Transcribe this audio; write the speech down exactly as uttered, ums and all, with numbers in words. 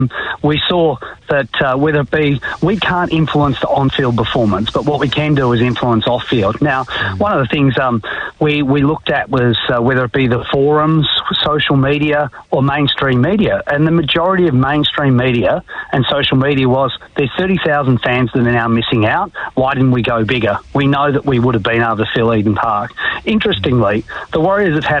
we saw that uh, whether it be, we can't influence the on-field performance, but what we can do is influence off-field. Now, mm. one of the things um, we, we looked at was uh, whether it be the forums, social media, or mainstream media. And the majority of mainstream media and social media was, there's thirty thousand fans that are now missing out. Why didn't we go bigger? We know that we would have been able to fill Eden Park. Interestingly, the Warriors have had